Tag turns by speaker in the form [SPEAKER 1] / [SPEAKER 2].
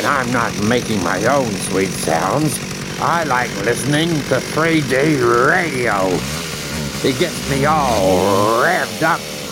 [SPEAKER 1] I'm not making my own sweet sounds, I like listening to 3D radio. It gets me all revved up